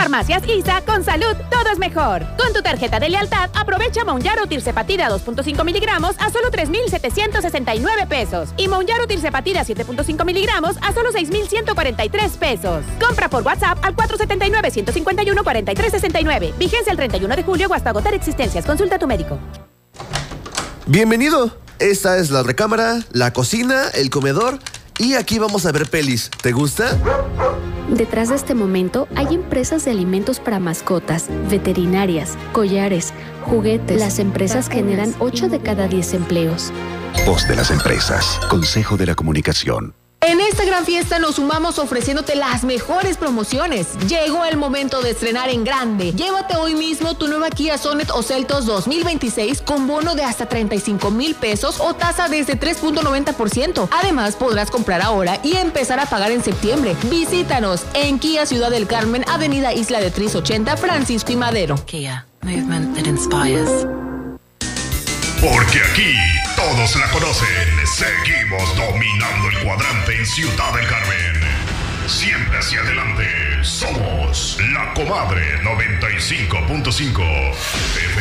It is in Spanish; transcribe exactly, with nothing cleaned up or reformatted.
Farmacias I S A, con salud todo es mejor. Con tu tarjeta de lealtad, aprovecha Mounjaro Tirzepatide dos punto cinco miligramos a solo tres mil setecientos sesenta y nueve pesos. Y Mounjaro Tirzepatide siete punto cinco miligramos a solo seis mil ciento cuarenta y tres pesos. Compra por WhatsApp al cuatro siete nueve, uno cinco uno, cuatro tres seis nueve. Vigencia el treinta y uno de julio o hasta agotar existencias. Consulta a tu médico. Bienvenido. Esta es la recámara, la cocina, el comedor y aquí vamos a ver pelis. ¿Te gusta? Detrás de este momento hay empresas de alimentos para mascotas, veterinarias, collares, juguetes. Las empresas generan ocho de cada diez empleos. Voz de las empresas. Consejo de la Comunicación. En esta gran fiesta nos sumamos ofreciéndote las mejores promociones. Llegó el momento de estrenar en grande. Llévate hoy mismo tu nueva Kia Sonet o Seltos dos mil veintiséis con bono de hasta treinta y cinco mil pesos o tasa desde tres punto noventa por ciento. Además, podrás comprar ahora y empezar a pagar en septiembre. Visítanos en Kia Ciudad del Carmen, Avenida Isla de Tris ochenta, Francisco y Madero. Kia, movement that inspires. Porque aquí todos la conocen. Seguimos dominando el cuadrante en Ciudad del Carmen. Siempre hacia adelante. Somos La Comadre noventa y cinco punto cinco.